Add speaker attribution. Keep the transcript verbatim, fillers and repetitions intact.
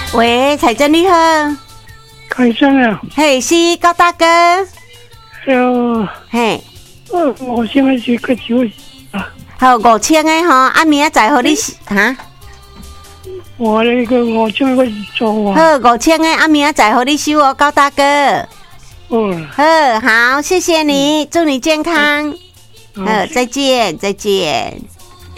Speaker 1: 喂，彩珍你好。
Speaker 2: 开声啊！
Speaker 1: 嘿，是高大哥。
Speaker 2: 哎呦，
Speaker 1: 嘿，
Speaker 2: 呃，我现在是个酒啊。
Speaker 1: 好五千个吼，啊明仔载互你哈。
Speaker 2: 我那个我就会做啊。
Speaker 1: 好五千个，啊明仔载互你收哦，高大哥。
Speaker 2: 嗯。
Speaker 1: 好，好，谢谢你，祝你健康。好，再见，再见。